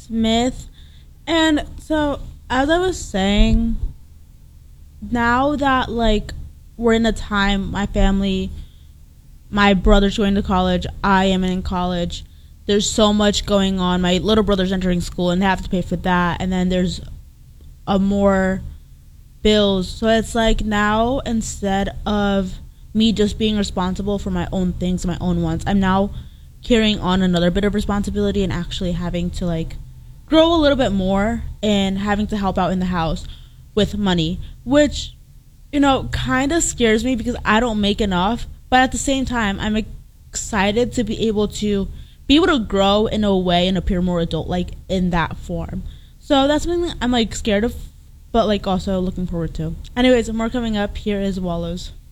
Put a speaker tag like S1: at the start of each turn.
S1: Smith. And so, as I was saying, now that, like, we're in a time, my family, my brother's going to college, I am in college, there's so much going on. My little brother's entering school, and they have to pay for that. And then there's more bills. So it's like now, instead of me just being responsible for my own things, my own wants, I'm now carrying on another bit of responsibility and actually having to, like, grow a little bit more and having to help out in the house with money, which, you know, kind of scares me because I don't make enough. But at the same time, I'm excited to be able to grow in a way and appear more adult-like in that form. So that's something I'm, like, scared of, but, like, also looking forward to. Anyways, more coming up. Here is Wallows.